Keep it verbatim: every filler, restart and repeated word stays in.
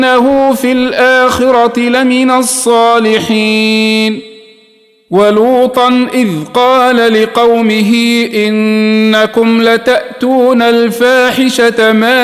إنه في الآخرة لمن الصالحين. ولوطا إذ قال لقومه إنكم لتأتون الفاحشة ما